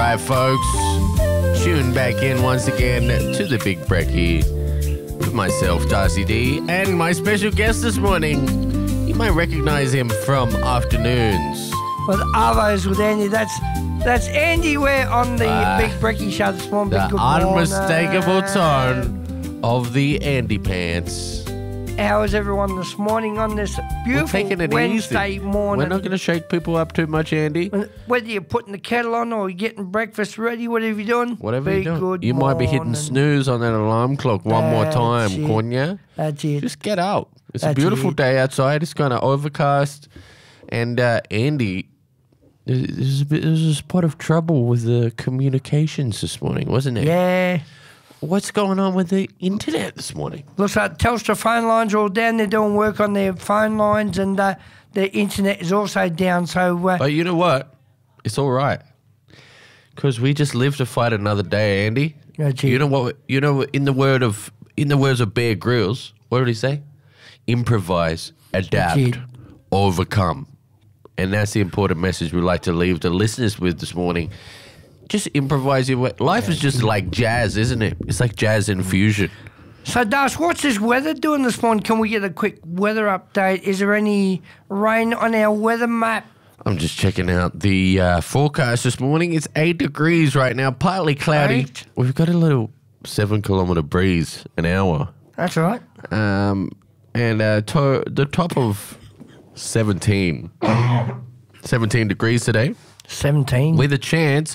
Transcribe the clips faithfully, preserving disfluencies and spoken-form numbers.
right, folks. Tune back in once again to the Big Brekkie with myself, Darcy D, and my special guest this morning. You might recognize him from Afternoons. With Arvos with Andy. That's that's Andy. We're on the Uh, Big Brekkie show this morning. The Good unmistakable morning. tone of the Andy Pants. How is everyone this morning on this We're beautiful taking it Wednesday easy. morning? We're not going to shake people up too much, Andy. Whether you're putting the kettle on or you're getting breakfast ready, whatever you're doing, Whatever be you're doing. good You might be hitting morning. snooze on that alarm clock one more That's time, it. couldn't you? That's it. Just get out. It's a That's beautiful it. day outside. It's kind of overcast. And uh, Andy, there's there's a bit, there's a spot of trouble with the communications this morning, wasn't it? Yeah. What's going on with the internet this morning? Looks like Telstra phone lines are all down. They're doing work on their phone lines, and uh, their internet is also down. So, uh, But you know what? It's all right. Because we just live to fight another day, Andy. That's it. You know what? You know, in the word of in the words of Bear Grylls, what did he say? Improvise, adapt, it. overcome. And that's the important message we'd like to leave the listeners with this morning. Just improvise your way. Life is just like jazz, isn't it? It's like jazz infusion. So, Das, what's this weather doing this morning? Can we get a quick weather update? Is there any rain on our weather map? I'm just checking out the uh, forecast this morning. It's eight degrees right now, partly cloudy. Eight? We've got a little seven kilometre breeze an hour. That's all right. Um, and uh, to- the top of seventeen. seventeen degrees today seventeen. with a chance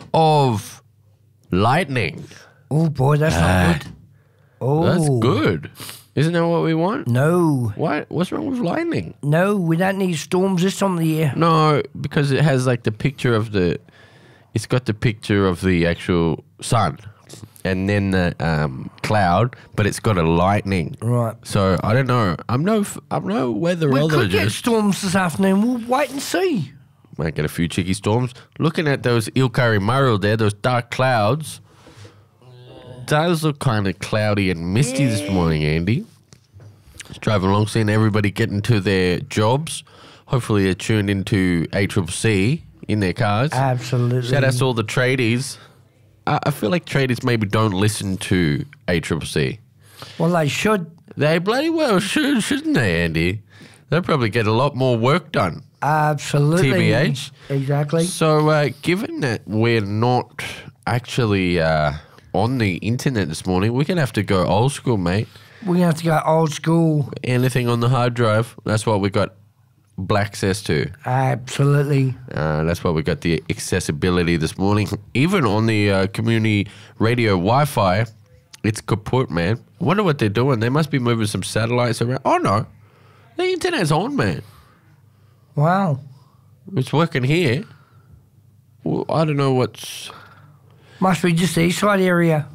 of lightning. Oh, boy, that's Ah. not good. Oh. That's good. Isn't that what we want? No. What? What's wrong with lightning? No, we don't need storms this time of the year. No, because it has like the picture of the. It's got the picture of the actual sun, and then the um, cloud, but it's got a lightning. Right. So I don't know. I'm no. f- I'm no We could get weatherologist. storms this afternoon. We'll wait and see. Might get a few cheeky storms. Looking at those Ilkari Murrell there, those dark clouds. Does look kind of cloudy and misty this morning, Andy. Just driving along, seeing everybody getting to their jobs. Hopefully they're tuned into A C C C in their cars. Absolutely. Shout out to all the tradies. I, I feel like tradies maybe don't listen to A C C C. Well, they should. They bloody well should, shouldn't they, Andy? They'll probably get a lot more work done. Absolutely. T B H. Exactly. So, uh, given that we're not actually uh, on the internet this morning, we're going to have to go old school, mate. We're going to have to go old school. Anything on the hard drive, that's what we got black access to. Absolutely. Uh, that's why we got the accessibility this morning. Even on the uh, community radio Wi-Fi, it's kaput, man. I wonder what they're doing. They must be moving some satellites around. Oh, no. The internet's on, man. Wow. It's working here. Well, I don't know what's... Must be just the east side area.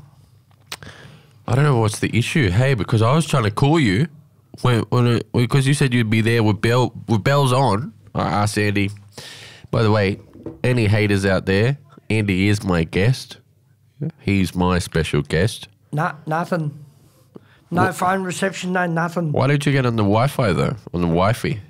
I don't know what's the issue. Hey, because I was trying to call you when, when it, because you said you'd be there with bell with bells on. I asked Andy. By the way, any haters out there, Andy is my guest. He's my special guest. No, nothing. No What? phone reception, no nothing. Why don't you get on the Wi-Fi though? On the Wi-Fi.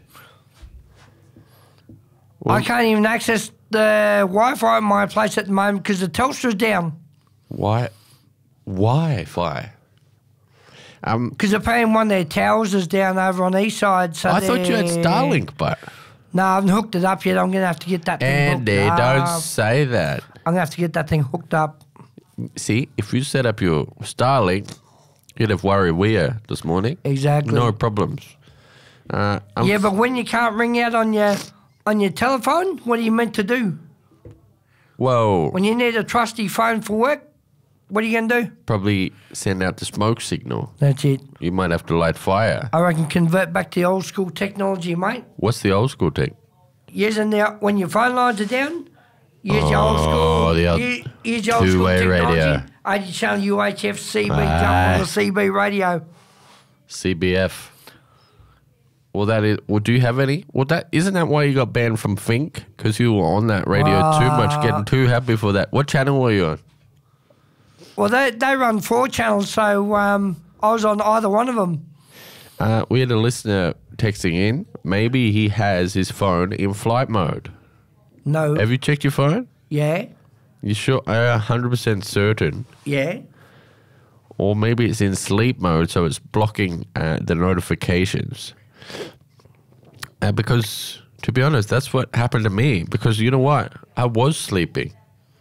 I can't even access the Wi-Fi at my place at the moment because the Telstra's down. Why? Wi-Fi. Um, Because apparently one of their towers is down over on the east side. So I thought you had they're- Starlink, but No, I haven't hooked it up yet. I'm going to have to get that thing Andy, hooked don't up. say that. I'm going to have to get that thing hooked up. See, if you set up your Starlink, you'd have worry weir this morning. Exactly. No problems. Uh, I'm Yeah, but when you can't ring out on your on your telephone, what are you meant to do? Whoa. When you need a trusty phone for work, what are you going to do? Probably send out the smoke signal. That's it. You might have to light fire. I reckon convert back to the old school technology, mate. What's the old school thing? Yes, and now when your phone lines are down, use your old school. Oh, the old use, use your old school two-way technology. radio. eighty channel U H F C B, Ah. jump on the C B radio. C B F. Well, that is. Well, do you have any? Well, that isn't that why you got banned from Fink? Because you were on that radio too much, getting too happy for that. What channel were you on? Well, they they run four channels, so um, I was on either one of them. Uh, we had a listener texting in. Maybe he has his phone in flight mode. No. Have you checked your phone? Yeah. You sure? I'm one hundred percent certain. Yeah. Or maybe it's in sleep mode, so it's blocking uh, the notifications. Uh, because, to be honest, that's what happened to me. Because you know what? I was sleeping.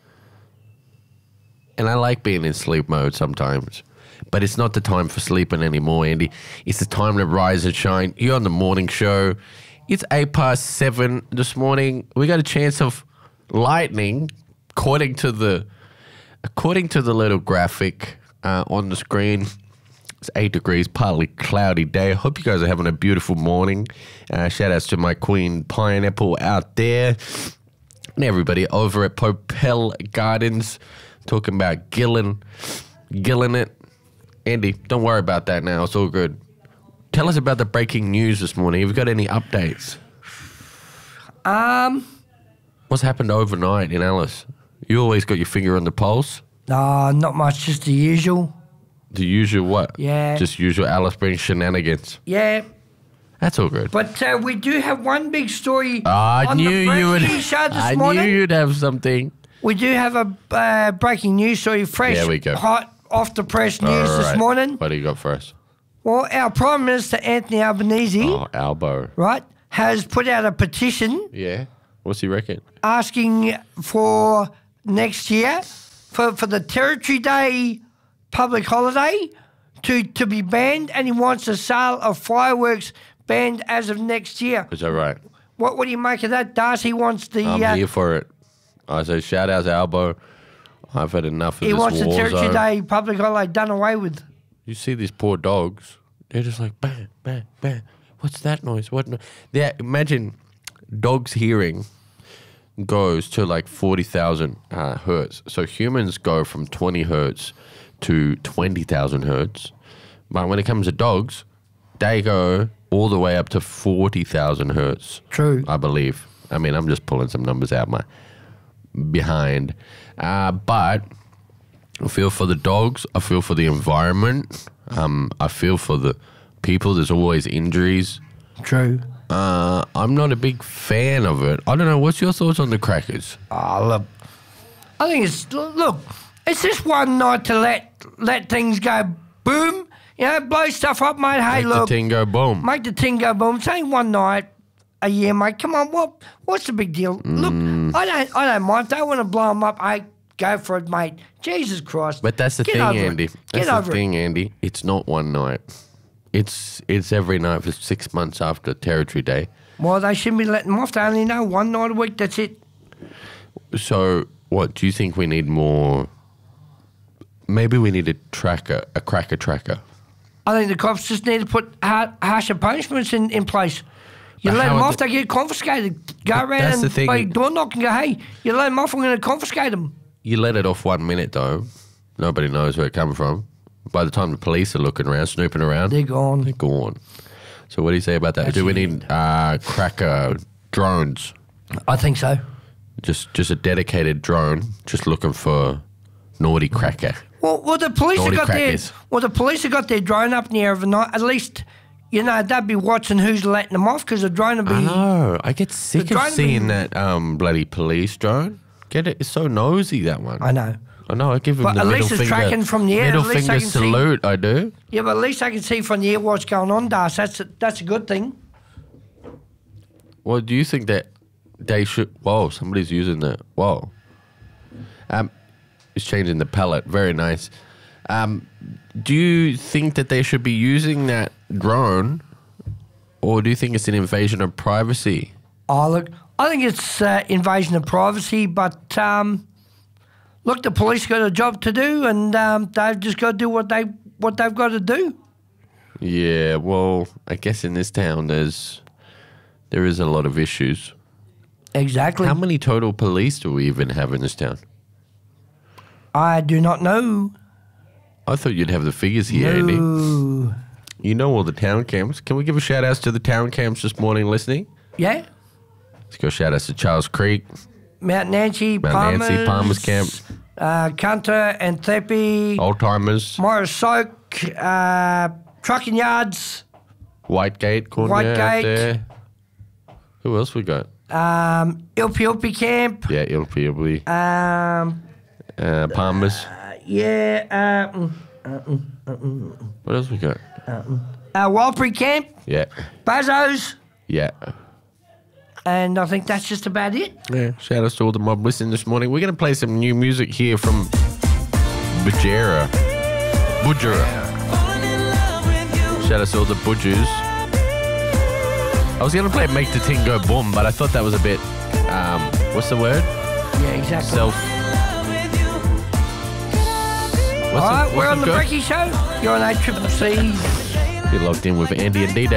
And I like being in sleep mode sometimes. But it's not the time for sleeping anymore, Andy. It's the time to rise and shine. You're on the morning show. It's eight past seven this morning. We got a chance of lightning, according to the, according to the little graphic uh, on the screen. It's eight degrees, partly cloudy day. Hope you guys are having a beautiful morning. Uh, shout outs to my queen Pineapple out there. And everybody over at Popel Gardens talking about gilling, gilling it. Andy, don't worry about that now. It's all good. Tell us about the breaking news this morning. Have you got any updates? Um, What's happened overnight in Alice? You always got your finger on the pulse. no, not much, just the usual. The usual what? Yeah. Just usual Alice Springs shenanigans. Yeah, That's all good. but uh, we do have one big story I on knew the you would. breaking show this I morning. knew you'd have something. We do have a uh, breaking news story, fresh, There we go. hot, off the press news All this right. morning. What do you got for us? Well, our Prime Minister, Anthony Albanese, Oh, Albo. right, has put out a petition Yeah. What's he reckon? asking for next year for, for the Territory Day public holiday to, to be banned, and he wants the sale of fireworks banned as of next year. Is that right? What what do you make of that, Darcy? He wants the I'm uh, here for it. I say shout out to Albo. I've had enough of he this wants the war Territory zone. Day public holiday done away with. You see these poor dogs. They're just like bang, bang, bang. What's that noise? What? No-? Yeah, imagine dogs' hearing goes to like forty thousand uh, hertz. So humans go from twenty hertz to twenty thousand hertz. But when it comes to dogs, they go all the way up to forty thousand hertz. True. I believe. I mean, I'm just pulling some numbers out my behind. Uh, but I feel for the dogs. I feel for the environment. Um, I feel for the people. There's always injuries. True. Uh, I'm not a big fan of it. I don't know. What's your thoughts on the crackers? Oh, look. I think it's, look, it's just one night to let let things go boom. You know, blow stuff up, mate. Hey, Make look. the ting go boom. Make the ting go boom. It's only one night a year, mate. Come on, what? What's the big deal? Mm. Look, I don't, I don't mind. If they want to blow them up, hey, go for it, mate. Jesus Christ. But that's the Get thing, over it. Andy. Get That's the over it. thing, Andy. It's not one night. It's it's every night for six months after Territory Day. Well, they shouldn't be letting them off. They only know one night a week. That's it. So, what do you think we need more? Maybe we need a tracker, a cracker tracker. I think the cops just need to put har- harsher punishments in, in place. You But let how them are off, the- they get confiscated. Go But around that's and the thing. by door knock and go, hey, you let them off, I'm going to confiscate them. You let it off one minute, though. Nobody knows where it comes from. By the time the police are looking around, snooping around, They're gone. they're gone. So, what do you say about that? That's do we it. need uh, cracker drones? I think so. Just, just a dedicated drone, just looking for naughty cracker. Well, well, the police Naughty have got crackers. their well, the police have got their drone up in the air overnight. At least, you know, they'd be watching who's letting them off because the drone will be. I know. I get sick of drone seeing being- that um, bloody police drone. Get it? It's so nosy, that one. I know. I know. I give him But the at middle least it's finger. tracking from the air. Middle At least finger I can see- salute. I do. Yeah, but at least I can see from the air what's going on, Das. That's a, that's a good thing. Well, do you think that they should? Whoa! Somebody's using the whoa. Um, it's changing the palette. Very nice. Um, do you think that they should be using that drone, or do you think it's an invasion of privacy? Oh, look, I think it's uh, invasion of privacy, but um, look, the police got a job to do, and um, they've just got to do what they what they've got to do. Yeah. Well, I guess in this town there's there is a lot of issues. Exactly. How many total police do we even have in this town? I do not know. I thought you'd have the figures here, Andy. No. You know all the town camps. Can we give a shout outs to the town camps this morning listening? Yeah. Let's go shout outs to Charles Creek, Mount Nancy, Mount Palmers, Nancy, Palmers Camp, uh, Cunter, Anthepi, Old Timers, Morris Soak, uh, Trucking Yards, Whitegate, Corner Whitegate. out there. Who else we got? um, Ilpi Ilpi Camp, Yeah, it'll be. um, Uh, Palmer's. Yeah. Uh, mm, What else we got? uh, Walpry Camp, Yeah. Buzzo's, Yeah. and I think that's just about it. Yeah. Shout out to all the mob listening this morning. We're going to play some new music here from Bujera. Bujera. Shout out to all the Budgers. I was going to play Make the Ting Go Boom, but I thought that was a bit, um, what's the word? Yeah, exactly. Self. What's All right, the, we're what's on the go? Brekkie Show. You're on A Triple C. You're locked in with Andy and D-Day.